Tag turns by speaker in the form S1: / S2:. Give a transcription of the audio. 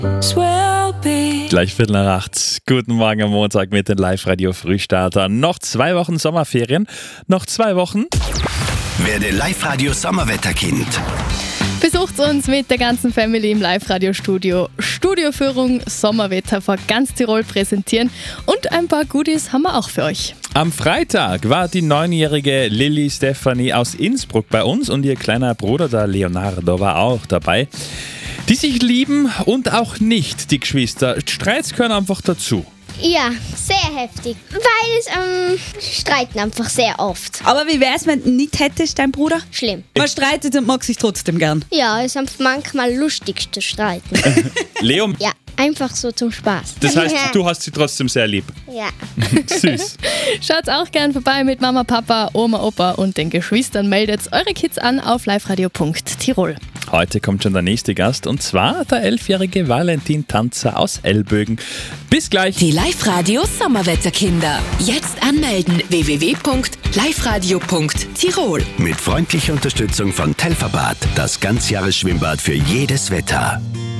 S1: Gleich 7:45. Guten Morgen am Montag mit den Live-Radio-Frühstartern. Noch 2 Wochen Sommerferien, noch 2 Wochen.
S2: Werde Live-Radio-Sommerwetterkind.
S3: Besucht uns mit der ganzen Family im Live-Radio-Studio. Studioführung Sommerwetter vor ganz Tirol präsentieren und ein paar Goodies haben wir auch für euch.
S1: Am Freitag war die 9-jährige Lilly Stefanie aus Innsbruck bei uns und ihr kleiner Bruder, der Leonardo, war auch dabei. Die sich lieben und auch nicht, die Geschwister. Streits gehören einfach dazu.
S4: Ja, sehr heftig, weil es streiten einfach sehr oft.
S5: Aber wie wär's, wenn du nicht hättest, dein Bruder?
S4: Schlimm.
S5: Man streitet und mag sich trotzdem gern.
S4: Ja, es ist manchmal lustig zu streiten.
S1: Leo,
S4: Ja, einfach so zum Spaß.
S1: das heißt, du hast sie trotzdem sehr lieb.
S4: Ja.
S1: Süß.
S3: Schaut auch gern vorbei mit Mama, Papa, Oma, Opa und den Geschwistern. Meldet eure Kids an auf liveradio.tirol.
S1: Heute kommt schon der nächste Gast und zwar der 11-jährige Valentin Tanzer aus Elbögen. Bis gleich.
S6: Die Live-Radio Sommerwetterkinder. Jetzt anmelden www.liveradio.tirol.
S2: Mit freundlicher Unterstützung von Telferbad, das Ganzjahresschwimmbad für jedes Wetter.